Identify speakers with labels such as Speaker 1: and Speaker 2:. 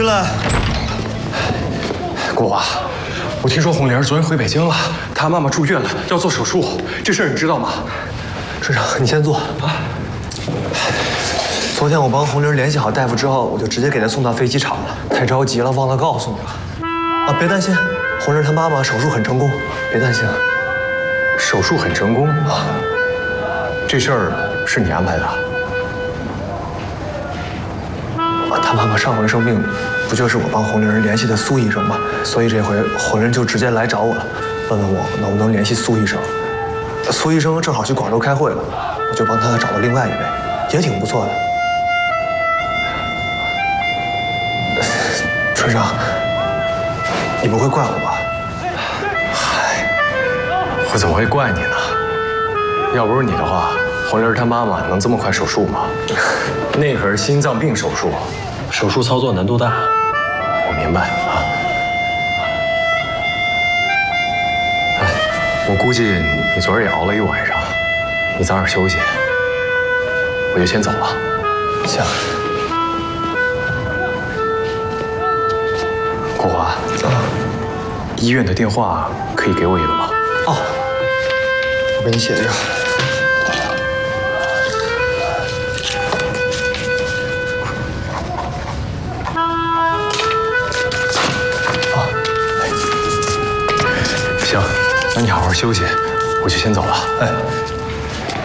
Speaker 1: 了。
Speaker 2: 国华，我听说红玲昨天回北京了，她妈妈住院了，要做手术，这事儿你知道吗？
Speaker 1: 船长，你先坐啊。昨天我帮红玲联系好大夫之后，我就直接给她送到飞机场了。太着急了，忘了告诉你了。啊，别担心，红玲她妈妈手术很成功，别担心。
Speaker 2: 手术很成功啊？这事儿是你安排的？
Speaker 1: 她妈妈上回生病，不就是我帮红玲联系的苏医生吗？所以这回红玲就直接来找我了，问问我能不能联系苏医生。苏医生正好去广州开会了，我就帮他找了另外一位，也挺不错的。船长，你不会怪我吧？
Speaker 2: 嗨，我怎么会怪你呢？要不是你的话，红玲她妈妈能这么快手术吗？那可是心脏病手术，手术操作难度大。我明白啊。哎，我估计你昨儿也熬了一晚上，你早点休息。我就先走了。
Speaker 1: 行。
Speaker 2: 国华，医院的电话可以给我一个吗？
Speaker 1: 哦，我给你写一个。
Speaker 2: 行，那你好好休息，我就先走了。
Speaker 1: 哎。